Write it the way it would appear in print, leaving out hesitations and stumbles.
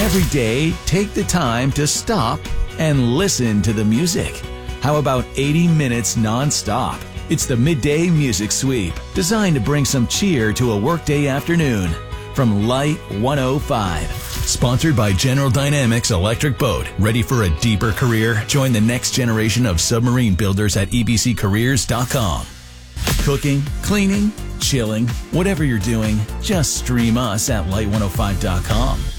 Every day, take the time to stop and listen to the music. How about 80 minutes non-stop? It's the Midday Music Sweep, designed to bring some cheer to a workday afternoon. From Light 105. Sponsored by General Dynamics Electric Boat. Ready for a deeper career? Join the next generation of submarine builders at ebccareers.com. Cooking, cleaning, chilling, whatever you're doing, just stream us at light105.com.